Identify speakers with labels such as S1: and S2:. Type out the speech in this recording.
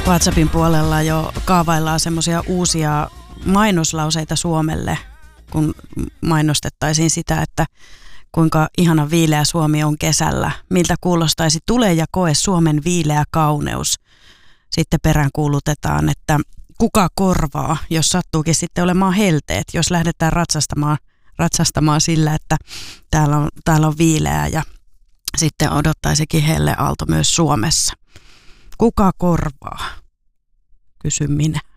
S1: WhatsAppin puolella jo kaavaillaan semmoisia uusia mainoslauseita Suomelle, kun mainostettaisiin sitä, että kuinka ihana viileä Suomi on kesällä. Miltä kuulostaisi tule ja koe Suomen viileä kauneus. Sitten peräänkuulutetaan, että kuka korvaa, jos sattuukin sitten olemaan helteet, jos lähdetään ratsastamaan sillä, että täällä on viileää ja sitten odottaisikin helleaalto myös Suomessa. Kuka korvaa? Kysyn minä.